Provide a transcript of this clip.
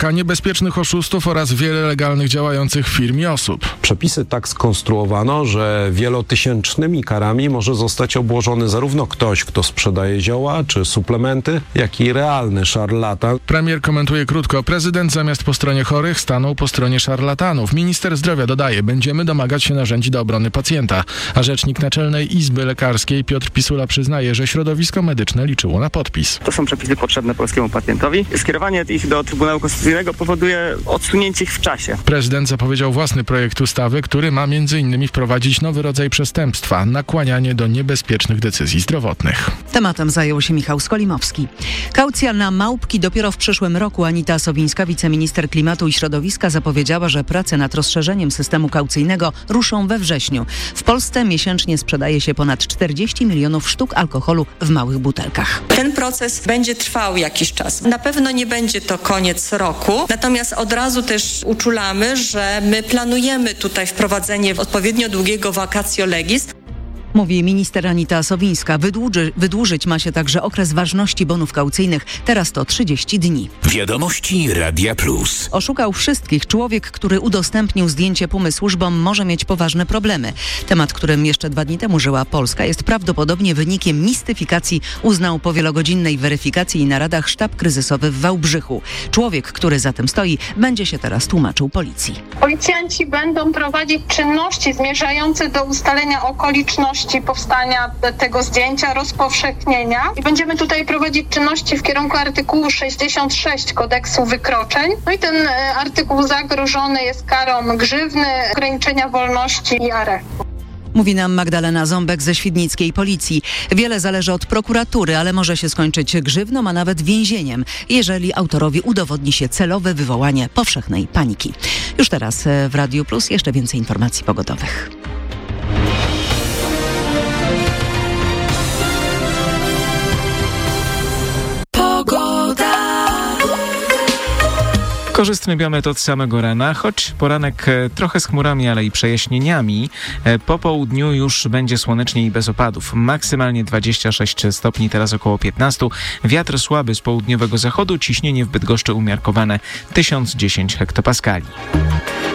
Czeka niebezpiecznych oszustów oraz wiele legalnych działających firm i osób. Przepisy tak skonstruowano, że wielotysięcznymi karami może zostać obłożony zarówno ktoś, kto sprzedaje zioła czy suplementy, jak i realny szarlatan. Premier komentuje krótko. Prezydent zamiast po stronie chorych stanął po stronie szarlatanów. Minister zdrowia dodaje, będziemy domagać się narzędzi do obrony pacjenta. A rzecznik Naczelnej Izby Lekarskiej Piotr Pisula przyznaje, że środowisko medyczne liczyło na podpis. To są przepisy potrzebne polskiemu pacjentowi. Skierowanie ich do Trybunału Konstytucyjnego powoduje odsunięcie ich w czasie. Prezydent zapowiedział własny projekt ustawy, który ma m.in. wprowadzić nowy rodzaj przestępstwa – nakłanianie do niebezpiecznych decyzji zdrowotnych. Tematem zajął się Michał Skolimowski. Kaucja na małpki dopiero w przyszłym roku. Anita Sowińska, wiceminister klimatu i środowiska, zapowiedziała, że prace nad rozszerzeniem systemu kaucyjnego ruszą we wrześniu. W Polsce miesięcznie sprzedaje się ponad 40 milionów sztuk alkoholu w małych butelkach. Ten proces będzie trwał jakiś czas. Na pewno nie będzie to koniec roku, natomiast od razu też uczulamy, że my planujemy tutaj wprowadzenie odpowiednio długiego vacatio legis. Mówi minister Anita Sowińska. Wydłużyć ma się także okres ważności bonów kaucyjnych. Teraz to 30 dni. Wiadomości Radia Plus. Oszukał wszystkich. Człowiek, który udostępnił zdjęcie Pumy służbom, może mieć poważne problemy. Temat, którym jeszcze 2 dni temu żyła Polska, jest prawdopodobnie wynikiem mistyfikacji, uznał po wielogodzinnej weryfikacji i naradach sztab kryzysowy w Wałbrzychu. Człowiek, który za tym stoi, będzie się teraz tłumaczył policji. Policjanci będą prowadzić czynności zmierzające do ustalenia okoliczności powstania tego zdjęcia, rozpowszechnienia i będziemy tutaj prowadzić czynności w kierunku artykułu 66 kodeksu wykroczeń. No i ten artykuł zagrożony jest karą grzywny, ograniczenia wolności i aresztu. Mówi nam Magdalena Ząbek ze świdnickiej policji. Wiele zależy od prokuratury, ale może się skończyć grzywną, a nawet więzieniem, jeżeli autorowi udowodni się celowe wywołanie powszechnej paniki. Już teraz w Radiu Plus jeszcze więcej informacji pogodowych. Korzystny biometr od samego rana, choć poranek trochę z chmurami, ale i przejaśnieniami. Po południu już będzie słonecznie i bez opadów. Maksymalnie 26 stopni, teraz około 15. Wiatr słaby z południowego zachodu, ciśnienie w Bydgoszczy umiarkowane 1010 hektopaskali.